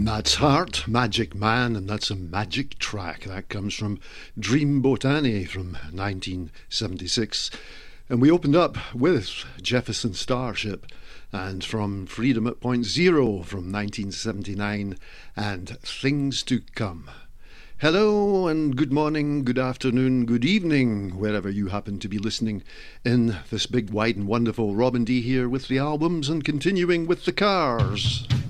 That's Heart, Magic Man, and that's a magic track. That comes from Dreamboat Annie from 1976. And we opened up with Jefferson Starship, and from Freedom at Point Zero from 1979, and Things to Come. Hello and good morning, good afternoon, good evening, wherever you happen to be listening in this big, wide and wonderful Robin D here with the albums and continuing with the cars.